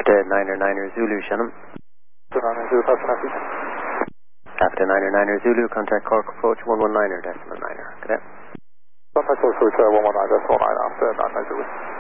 After 9er Zulu, Shannon. After 9er Zulu, pass message. After 9er Zulu, contact Cork approach 119er, decimal 9er. Cadet. Contact Cork approach 119 decimal 9 after 9er Zulu.